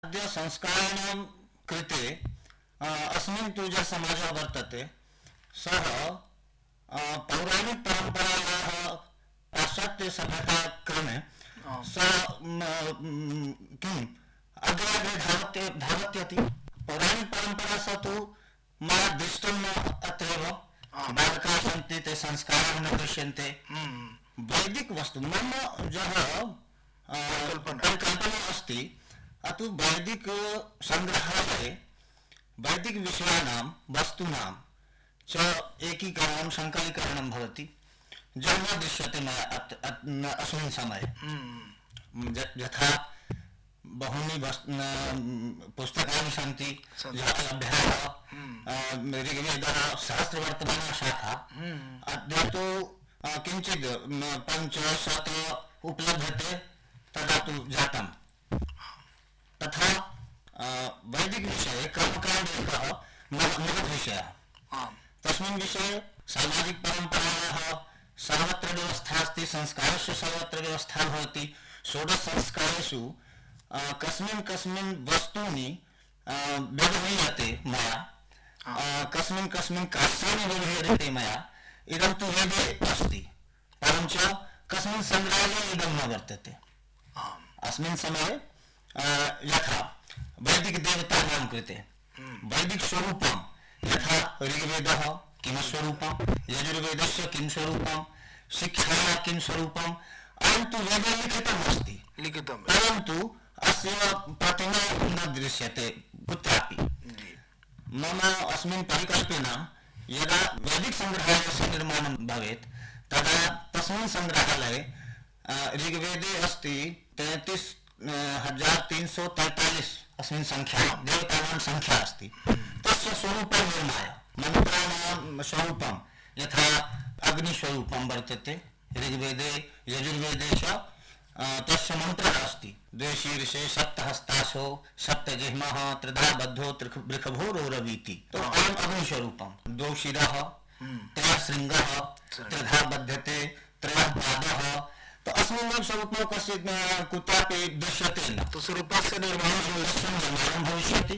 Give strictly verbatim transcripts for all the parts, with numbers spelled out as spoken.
अद्य संस्काराणां कृते अस्मिन् तु यः समाजः वर्तते सः पौराणिकपरम्परायाः पाश्चात्यसभ्यताक्रमे सः किम् अग्रे अग्रे धावत्य धावत्यति पौराणिकपरम्परा स तु मया दृष्टं न अत्रैव बालकाः सन्ति ते संस्काराः न दृश्यन्ते वैदिकवस्तु मम यः परिकल्पना अस्ति अतु वैदिक संग्रहालये वैदिक विषयाणां वस्तूनां च एकीकरणं संकलीकरणं भवति यः न दृश्यते मया अस्मिन् समये यथा बहूनि पुस्तकानि सन्ति लभ्याः ऋग्वेदः सहस्रवर्तमाना शाखा अद्य तु किञ्चित् पञ्चशत उपलभ्यते तदा तु जातम् तथा वैदिक विषये कर्मकाण्ड एकः महत् विषयः तस्मिन् विषये सामाजिक परम्परायाः सर्वत्र व्यवस्था अस्ति संस्कारस्य सर्वत्र व्यवस्था भवति षोडश संस्कारेषु कस्मिन् कस्मिन् वस्तूनि व्यवह्रियते मया कस्मिन् कस्मिन् कार्याणि व्यवह्रियते मया इदं तु वेदे अस्ति परञ्च कस्मिन् संग्रहालये इदं न वर्तते अस्मिन् समये यथा वैदिक देवतानां कृते वैदिक स्वरूपं यथा ऋग्वेदः किं स्वरूपं यजुर्वेदस्य किं स्वरूपं शिक्षायाः किं स्वरूपम् अयं तु वेदे लिखितम् अस्ति लिखितं परन्तु अस्य प्रतिमा न दृश्यते कुत्रापि मम अस्मिन् परिकल्पना यदा वैदिक संग्रहालयस्य निर्माणं भवेत् तदा तस्मिन् संग्रहालये ऋग्वेदे अस्ति तैंतीस हजार तीन सौ तैतालीस अस्मिन् संख्या देवतानां संख्या अस्ति तस्य स्वरूपं निर्माय मन्त्राणां स्वरूपं यथा अग्निस्वरूपं वर्तते ऋग्वेदे यजुर्वेदे च तस्य मन्त्रः अस्ति द्वे शीर्षे सप्तहस्तासो सप्तजिह्मः त्रिधा बद्धो वृषभोरवीति तो अयम् अग्निस्वरूपं द्वौ शिरः त्रयः शृङ्गः त्रिधा बध्यते त्रयः पादः तो अस्मिन् स्वरूपं कस्य कुत्रापि दृश्यते न तो स्वरूपस्य निर्माणं भविष्यति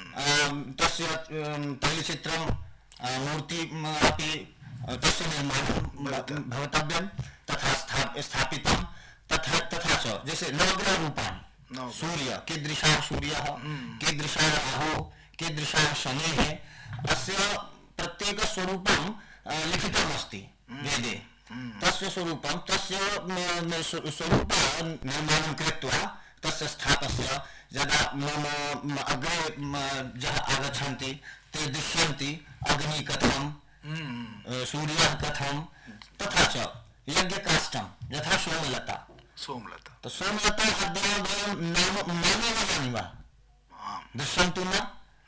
तस्य तैलचित्रं मूर्ति अपि तस्य निर्माणं भवितव्यं तथा स्थापितं तथा तथा च जैसे नवग्रह रूपाणि सूर्य कीदृशः सूर्यः कीदृशः राहुः कीदृशः शनिः अस्य प्रत्येकस्वरूपं लिखितमस्ति वेदे तस्य स्वरूपं तस्य स्वरूप निर्माणं कृत्वा तस्य स्थापस्य यदा मम अग्रे यः आगच्छन्ति ते दृश्यन्ति अग्निः कथं सूर्यः कथं तथा च यज्ञकाष्ठं यथा सोमलता सोमलता तो सोमलता अद्य वयं नाम वदामि वा दृश्यन्तु न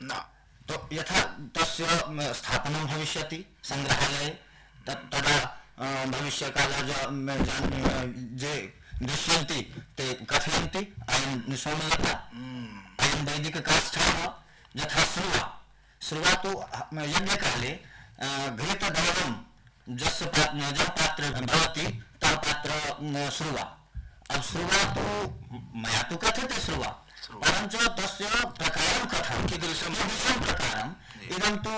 तो यथा तस्य स्थापनं भविष्यति संग्रहालये तदा भविष्यकाले ये दृश्यन्ति ते कथयन्ति अयं सोमलता अयं वैदिककाष्ठः यथा श्रुवा श्रुवा तु यज्ञकाले घृतधारं यस्य पात्रे भवति तत् पात्र श्रुवा अब श्रुवा तु मया तु कथ्यते श्रुवा परञ्च तस्य प्रकारं कथं कीदृशं प्रकारम् इदं तु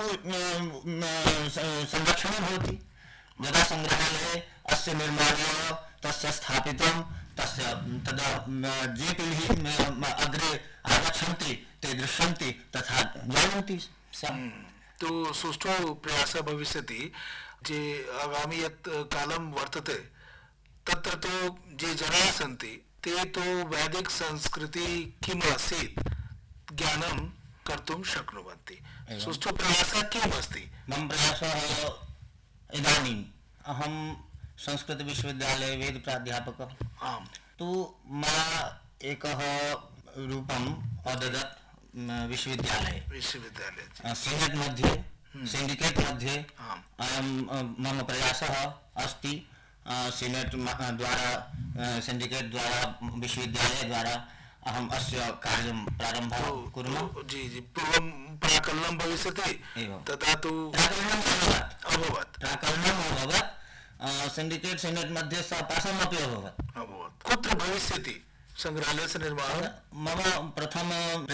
संरक्षणं भवति यदा संग्रहालये अस्य निर्माणेन तस्य स्थापितं तस्य तदा ये पीढी अग्रे आगच्छन्ति ते दृश्यन्ति तथा जानन्ति तो सुष्ठु प्रयासः भविष्यति जे आगामि यत् कालं वर्तते तत्र तो ये जनाः सन्ति ते तो वैदिक संस्कृति किम् आसीत् ज्ञानं कर्तुं शक्नुवन्ति सुष्ठु प्रयासः किम् अस्ति मम प्रयासः इदानीम् अहं संस्कृत विश्वविद्यालये वेद प्राध्यापकः आम् तु मया एकः रूपम् अददत् विश्वविद्यालये विश्वविद्यालये सीनेट् मध्ये सिण्डिकेट् मध्ये अयं मम प्रयासः अस्ति सीनेट् द्वारा सिण्डिकेट् द्वारा विश्वविद्यालय द्वारा अहम् अस्य कार्यं प्रारम्भः कुर्मः जी जी पूर्वं प्राकलनं भविष्यति तदा तु अभवत् प्राकलनम् अभवत् सिण्डिकेट् सीनेट् मध्ये पासमपि अभवत् अभवत् कुत्र भविष्यति संग्रहालयस्य निर्माणं मम प्रथम